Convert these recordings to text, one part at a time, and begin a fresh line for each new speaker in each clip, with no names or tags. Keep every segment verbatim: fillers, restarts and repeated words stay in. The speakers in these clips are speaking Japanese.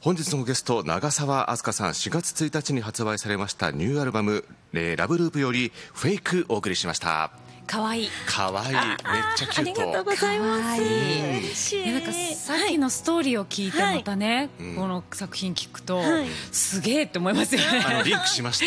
本日のゲスト長澤明日香さん、しがつついたちに発売されましたニューアルバム、えー、ラブループよりフェイクお送りしました。
かわいい
かわいい、めっちゃキュート。
ありがとうございます。嬉しい。
なんかさっきのストーリーを聞いてまたね、
はい、
この作品聞くと、
はい、
すげえって思いますよね。
あのリンクしました。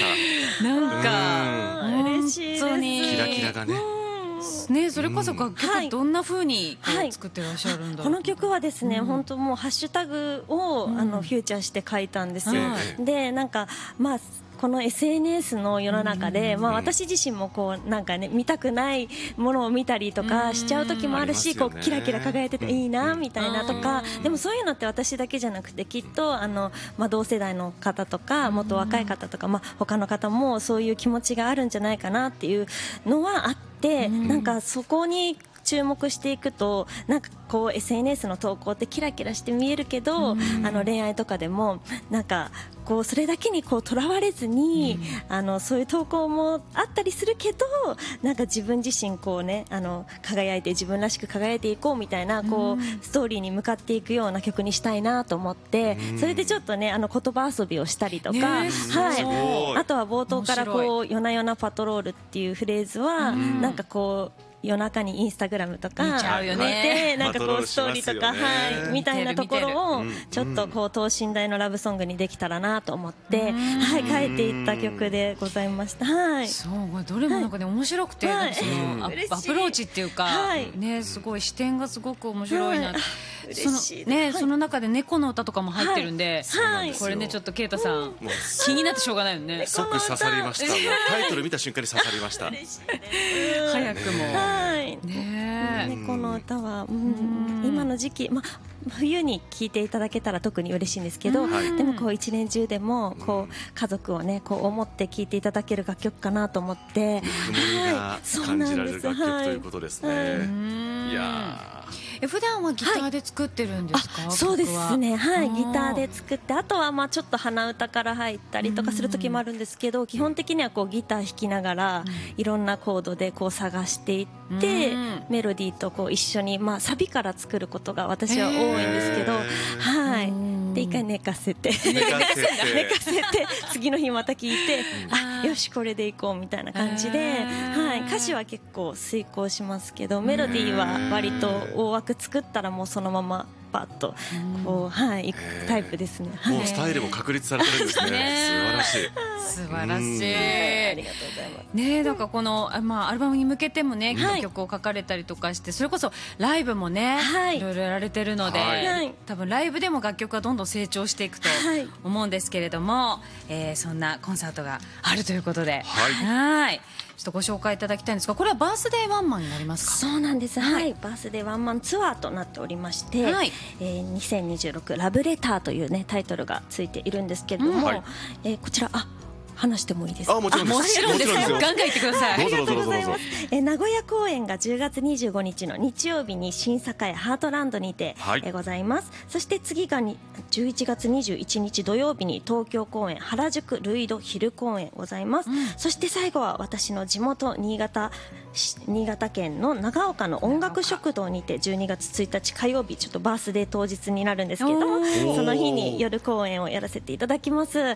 なんか
嬉しいです。
本当に
キラキラがね。
ね、それこそ楽曲どんな風にこう、はい、作ってらっしゃるんだろう。
この曲はですね、うん、本当もうハッシュタグを、うん、あのフューチャーして書いたんですよ、はい、でなんかまあこの エスエヌエス の世の中で、まあ、私自身もこうなんか、ね、見たくないものを見たりとかしちゃう時もあるし、こうキラキラ輝いてていいなみたいなとか、でもそういうのって私だけじゃなくてきっとあの、まあ、同世代の方とかもっと若い方とか、まあ、他の方もそういう気持ちがあるんじゃないかなっていうのはあって、なんかそこに注目していくとなんかこう エスエヌエス の投稿ってキラキラして見えるけど、うん、あの恋愛とかでもなんかこうそれだけにこうとらわれずに、うん、あのそういう投稿もあったりするけどなんか自分自身こう、ね、あの輝いて自分らしく輝いていこうみたいなこう、うん、ストーリーに向かっていくような曲にしたいなと思って、うん、それでちょっとねあの言葉遊びをしたりとか、ね、はい、あとは冒頭からこう夜な夜なパトロールっていうフレーズは、うん、なんかこう夜中にインスタグラムとか見ちゃうよね、なんかこうストーリーとか、はい、みたいなところをちょっとこう等身大のラブソングにできたらなと思って、はい、書いていった曲でございました。はい、
そうどれもなんかね面白くて、はい、そのアプローチっていうか、はい、ねすごい視点がすごく面白いな。はい、そのね、はい、その中で猫の歌とかも入ってるんで、はい、これねちょっとケイタさん、うん、気になってしょうがないよね。
即刺さりました。もうタイトル見た瞬間に刺さりました。
早くも、
はい、ね、猫の歌は、うん、今の時期、ま、冬に聴いていただけたら特に嬉しいんですけど、はい、でもこう一年中でもこう家族をねこう思って聴いていただける楽曲かなと思って、
ぬくもりが感じられる楽曲ということですね。はい、いや
え普段はギターで作ってるんですか？
はい、そうですね、はい、ギターで作って、あとはまあちょっと鼻歌から入ったりとかする時もあるんですけど、基本的にはこうギター弾きながらいろんなコードでこう探していってメロディーとこう一緒に、まあ、サビから作ることが私は多いんですけど、はい、で一回寝かせて寝かせて寝かせて次の日また聴いて、あよしこれでいこうみたいな感じで、はい、歌詞は結構遂行しますけどメロディーは割と大枠作ったらもうそのままパッとこう、はい、いくタイプですね。
もうスタイルも確立されてるんですね。素晴らしい
素晴らしい。ありがとうございます。ね、なんかこの、まあ、アルバムに向けてもね、はい、曲を書かれたりとかして、それこそライブもね、はい、いろいろやられてるので、はい、多分ライブでも楽曲がどんどん成長していくと思うんですけれども、はい、えー、そんなコンサートがあるということで、はい、はいちょっとご紹介いただきたいんですが、これはバースデーワンマンになりますか？
そうなんです、はい、バースデーワンマンツアーとなっておりまして、はい、えー、にせんにじゅうろくラブレターという、ね、タイトルがついているんですけれども、うん、はい、えー、こちらあ話してもいいですか？
あ、もちろんです。
もちろんですよ。ガンガン言ってください。
どうぞどうぞどうぞどうぞ。
えー、名古屋公演がじゅうがつにじゅうごにちの日曜日に新栄ハートランドにて、はい、えー、ございます。そして次がにじゅういちがつにじゅういちにち土曜日に東京公演原宿ルイド昼公演ございます、うん、そして最後は私の地元新潟新潟県の長岡の音楽食堂にてじゅうにがつついたち火曜日、ちょっとバースデー当日になるんですけれども、その日に夜公演をやらせていただきます。はい、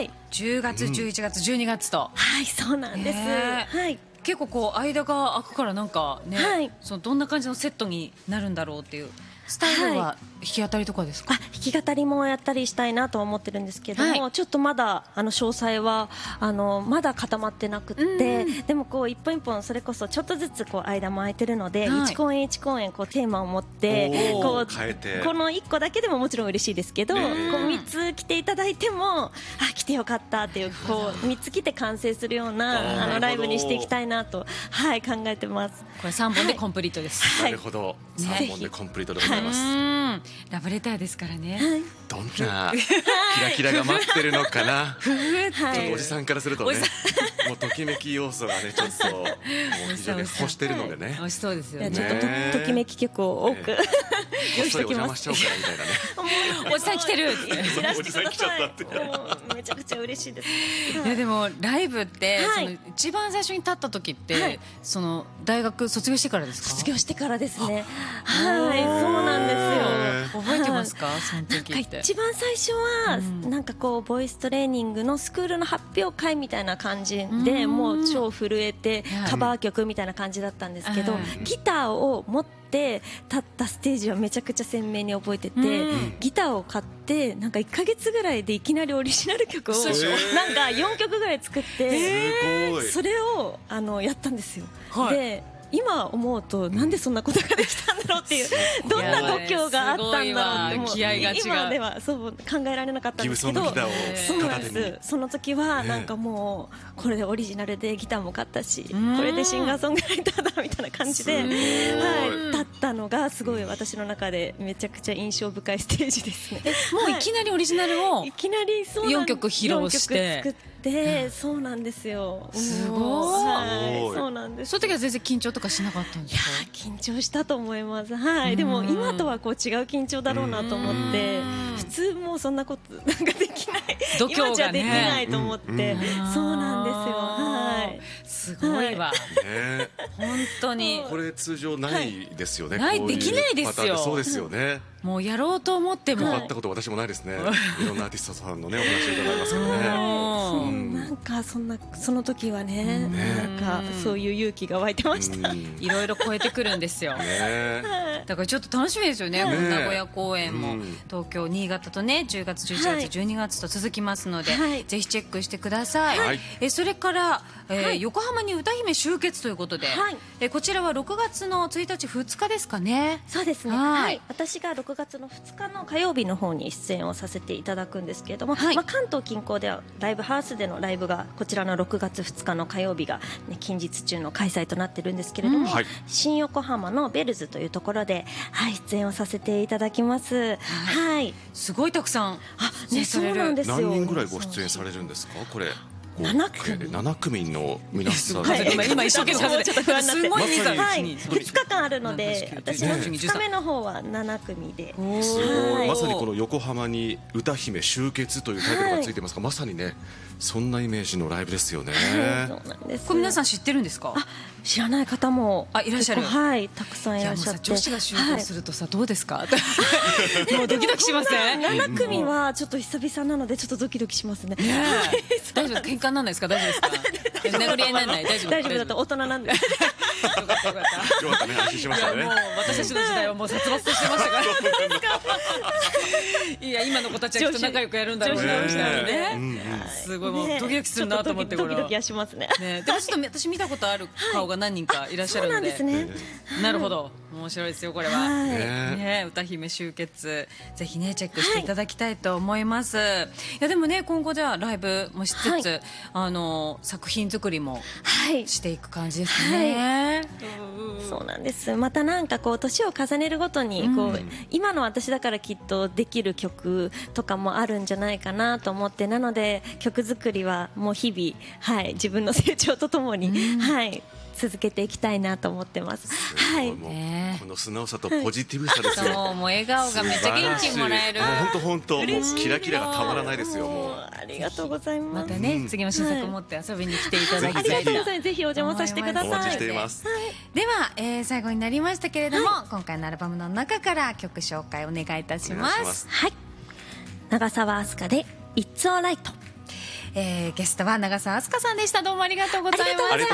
じゅうがつじゅういちがつじゅうにがつと、
はいそうなんです、はい、
結構こう間が空くからなんかね、はい、そのどんな感じのセットになるんだろうっていうスタイルは弾き語りとかですか？
はい、あ弾き語りもやったりしたいなとは思ってるんですけども、はい、ちょっとまだあの詳細はあのまだ固まってなくて、でもこう一本一本それこそちょっとずつこう間も空いてるので、はい、いち公演いち公演こうテーマを持ってこう
変えて
このいっこだけでももちろん嬉しいですけど、こうみっつ来ていただいてもあ来てよかったっていうこうみっつ来て完成するようなあのライブにしていきたいなと、はい、考えてます。
これさんぼんでコンプリートです、
はい、なるほど、ね、さんぼんでコンプリートでございます、
はい、ラブレターですからね、はい、
どんなキラキラが待ってるのかなちょっとおじさんからするとねもうときめき要素がねちょっともう非常に欲してるのでね、
美味しそうですよね。
ちょっと と, ときめき曲を多く、えー、用意しておきます。
お邪魔しちゃおうかなみたいなね
おじさん来てるって
おじさん来ちゃったって
めちゃくちゃ嬉しいです。
いやでもライブって、
はい、
その一番最初に立った時って、はい、その大学卒業してからですか？
卒業してからですね。はい、そうなんですよ。
覚えてまますか、その時って。
一番最初は、うん、なんかこうボイストレーニングのスクールの発表会みたいな感じで、もう超震えてカバー曲みたいな感じだったんですけど、ギターを持って立ったステージはめちゃくちゃ鮮明に覚えてて、ギターを買ってなんかいっかげつぐらいでいきなりオリジナル曲をなんかよんきょくぐらい作って、それをあのやったんですよ。はい、で今思うとなんでそんなことができたんだろうっていう、どんな度胸があったんだろうって、もう今ではそう考えられなかったんですけど、そうなんです。その時はなんかもうこれでオリジナルでギターも買ったし、これでシンガーソングライターだみたいな感じで、はい、立ったのがすごい私の中でめちゃくちゃ印象深いステージですね。
もういきなりオリジナルをいきなりよんきょく披露して。
で、そうなんですよ。
すごい。
はい、そうなんです。
その時は全然緊張とかしなかったんですか？
いや、緊張したと思います。はい。でも今とはこう違う緊張だろうなと思って、普通もうそんなことなんかできない。
度胸がね、
今じゃできないと思って、そうなんですよ。はい。
すごいわ。ね、本当に。
これ通常ないですよね。
ない、できないですよ。
そうですよね。
もうやろうと思っても。
変わったこと私もないですね。いろんなアーティストさんのねお話を伺いますけどね。
なんかそんなその時はね、なんかそういう勇気が湧いてました。
いろいろ超えてくるんですよ。だからちょっと楽しみですよね。名古屋公演も東京、新潟とね、じゅうがつ、じゅういちがつ、じゅうにがつと続きますので、ぜひチェックしてください。えそれから横浜に歌姫集結ということで、えこちらはろくがつのついたち、ふつかですかね。
そうですね。はい。私がろくがつのふつかの火曜日の方に出演をさせていただくんですけれども、まあ関東近郊ではライブハウスでのライブがこちらのろくがつふつかの火曜日が、ね、近日中の開催となってるんですけれども、うんはい、新横浜のベルズというところで、はい、出演をさせていただきます。はい、はい、
すごいたくさん。
あ、ね、そうなんですよ。
何人ぐらいご出演されるんですか、これ。
ななくみ
ななくみの皆さん、
はい、今一生懸命ちょっと不安になって、
まはい、ふつかかんあるので、私のふつかめの方はななくみで、
はい、まさにこの横浜に歌姫集結というタイトルがついてますが、はい、まさにねそんなイメージのライブですよね。
はい、そうなんです。
これ皆さん知ってるんですか？
あ、知らない方も
あいらっしゃる。
はい、たくさんいらっしゃって。
女子が集合するとさ、はい、どうですか？もうドキドキしません？
ななくみはちょっと久々なのでちょっとドキドキしますね。
ね大丈夫？喧嘩にならないですか？大丈夫ですか？殴り合いにならない？大丈夫？
大丈夫だと大人なんで。よか
ったよかった。よかったね、安心しましたね。
もう私たちの時代はもう殺伐としてましたから。いや今の子たちはきっと仲良くやるんだろうなね。すごいもうドキドキするなと思って、
ドキドキはしますね。
でもちょっと私見たことある顔が何人かいらっしゃるので。
そうなんですね。
なるほど、面白いですよこれは。ね、歌姫集結ぜひねチェックしていただきたいと思います。いやでもね今後じゃあライブもしつつあの作品作りもしていく感じですね。
そうなんです。またなんかこう年を重ねるごとにこう、うん、今の私だからきっとできる曲とかもあるんじゃないかなと思って、なので曲作りはもう日々、はい、自分の成長とともに、うん、はい続けていきたいなと思ってます。はい。
ね、この素直さとポジティブさですよ。
そう、もう笑顔がめっちゃ元気もらえる。
本当本当、キラキラがたまらないですよ。もう
ありがとうございます。
またね、次の新作持って遊びに来ていただきたいと。
ありがとうございます。ぜひお邪魔させてください。
お待ちしています。
では、えー、最後になりましたけれども、今回のアルバムの中から曲紹介お願いいたします。
はい。長澤明日香で It's Alright。
えー、ゲストは長澤明日香さんでした。どうもありがとうございました。